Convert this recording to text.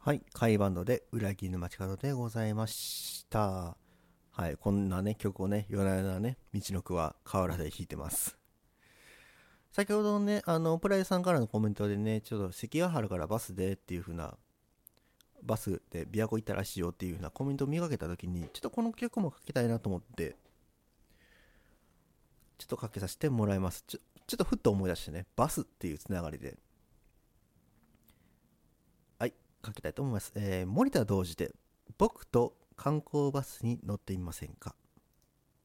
はい、カイバンドで裏切りの街角でございました。はい、こんなね、曲をね、夜な夜なね、道のくは河原で弾いてます。先ほどのね、プライドさんからのコメントでね、ちょっと関ヶ原からバスでっていう風な、バスで琵琶湖行ったらしいよっていう風なコメントを見かけた時に、ちょっとこの曲もかけたいなと思って、ちょっとかけさせてもらいます。ちょっとふっと思い出してね、バスっていうつながりで、はい、かけたいと思います。森田同時で、僕と観光バスに乗ってみませんか。